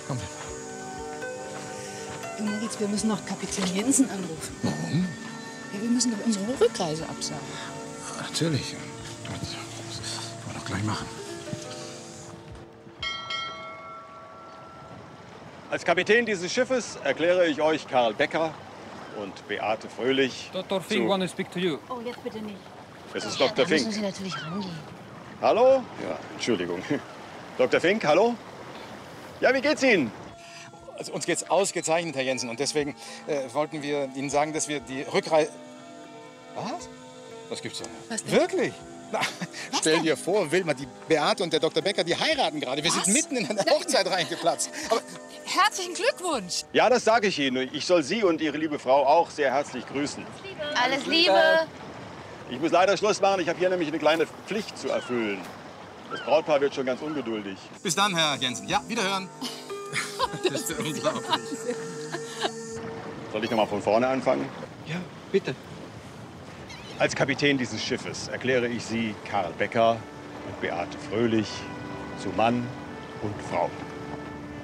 Komm. Du, Moritz, wir müssen noch Kapitän Jensen anrufen. Warum? Ja, wir müssen doch unsere Rückreise absagen. Natürlich. Das wollen wir doch gleich machen. Als Kapitän dieses Schiffes erkläre ich euch Karl Becker und Beate Fröhlich. Dr. Fink want to speak to you. Oh, jetzt bitte nicht. Es ist Ja, Dr. da müssen Fink. Sie natürlich rangehen. Hallo? Ja, Entschuldigung. Dr. Fink, hallo? Ja, wie geht's Ihnen? Also uns geht's ausgezeichnet, Herr Jensen. Und deswegen wollten wir Ihnen sagen, dass wir die Rückreise... Was? Das gibt's doch nicht. Was denn? Wirklich? Na, stell dir vor, Wilma, die Beate und der Dr. Becker, die heiraten gerade. Wir sind mitten in eine Hochzeit reingeplatzt. Aber Herzlichen Glückwunsch! Ja, das sage ich Ihnen. Ich soll Sie und Ihre liebe Frau auch sehr herzlich grüßen. Alles Liebe. Ich muss leider Schluss machen. Ich habe hier nämlich eine kleine Pflicht zu erfüllen. Das Brautpaar wird schon ganz ungeduldig. bis dann, Herr Jensen. Ja, wiederhören. Das ist unglaublich. Soll ich noch mal von vorne anfangen? Ja, bitte. Als Kapitän dieses Schiffes erkläre ich Sie, Karl Becker und Beate Fröhlich, zu Mann und Frau.